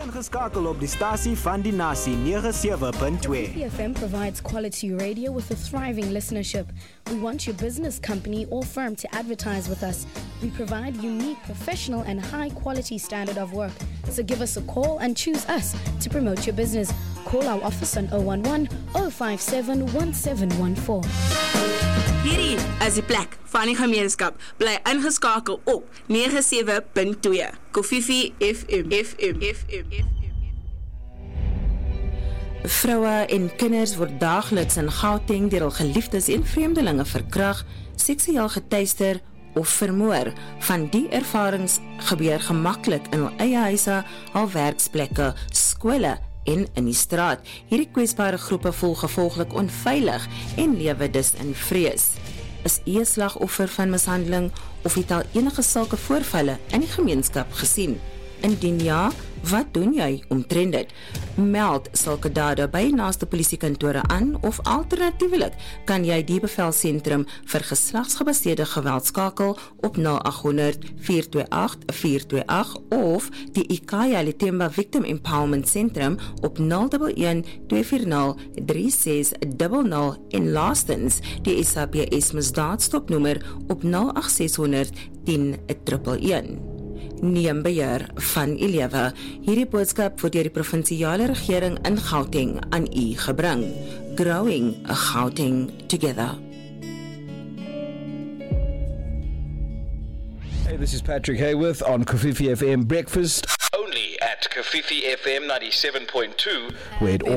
ingeskakel op die stasie van die nasie 97.2. FM provides quality radio with a thriving listenership. We want your business, company or firm to advertise with us. We provide unique, professional and high quality standard of work. So give us a call and choose us to promote your business. Call our office on 011 057 1714. Hierdie is die plek van die gemeenskap. Bly ingeskakel op 97.2 Kofifi FM. Vroue en kinders word daagliks in Gauteng deur hul geliefdes en vreemdelinge verkragt, seksueel getuister of vermoor. Van die ervarings gebeur gemaklik in hul eie huise, hul werksplekke, skole en in die straat. Hierdie kwesbare groepe voel gevolglik onveilig en lewe dus in vrees. Is u 'n slagoffer van mishandeling of het al enige sulke voorvalle in die gemeenskap gesien? Indien ja, wat doen jy omtrent dit? Meld sulke dade by naaste polisiekantore aan of alternatiefelik kan jy die bevelsentrum vir geslagsgebaseerde geweld skakel op 0800 428 428 of die Ikaya Litemba Victim Empowerment Centrum op 011 240 3600 en laastens die SAPS misdaadstopnommer op 08600 10111. Neem beheer van u lewe. Hierdie boodskap word deur die provinsiale regering in Gauteng aan u gebring. Growing a Gauteng together. Hey, this is Patrick Hayworth on Kofifi FM Breakfast. Only at Kofifi FM 97.2, where it all